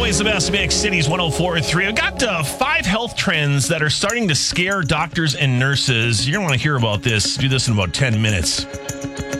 always the best mix, Cities 104.3. I've got 5 health trends that are starting to scare doctors and nurses. You're going to want to hear about this. Do this in about 10 minutes.